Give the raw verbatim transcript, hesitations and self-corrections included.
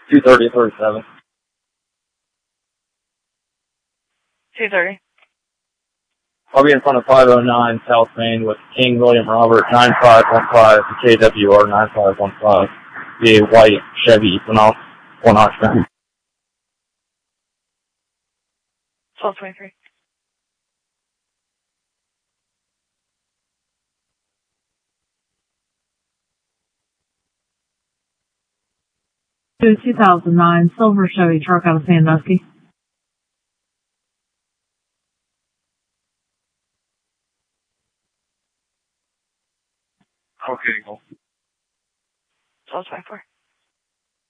two thirty, thirty-seven. two thirty. I'll be in front of five oh nine South Main with King William Robert nine five one five K W R nine five one five. The white Chevy Equinox, one oxygen. twelve twenty-three. To a two thousand nine silver Chevy truck out of Sandusky. Okay, cool. twelve twenty-four.